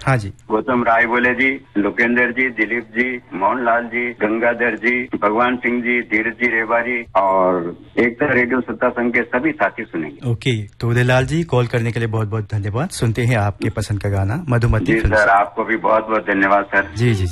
हाँ जी। गौतम राय बोले जी, लोकेंद्र जी, दिलीप जी, मोहनलाल जी, गंगाधर जी, भगवान सिंह जी, धीरज जी रेवारी और एकता रेडियो सत्ता संघ के सभी साथी सुनेंगे। ओके, तो उदयलाल जी कॉल करने के लिए बहुत बहुत धन्यवाद। सुनते हैं आपके पसंद का गाना मधुमती जी फिल्म सर, से। आपको भी बहुत बहुत धन्यवाद सर। जी जी।